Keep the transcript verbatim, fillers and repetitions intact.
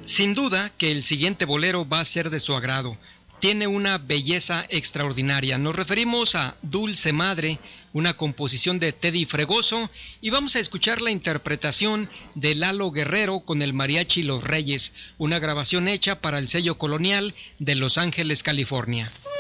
Sin duda que el siguiente bolero va a ser de su agrado. Tiene una belleza extraordinaria. Nos referimos a Dulce Madre, una composición de Teddy Fregoso, y vamos a escuchar la interpretación de Lalo Guerrero con el mariachi Los Reyes, una grabación hecha para el sello Colonial de Los Ángeles, California.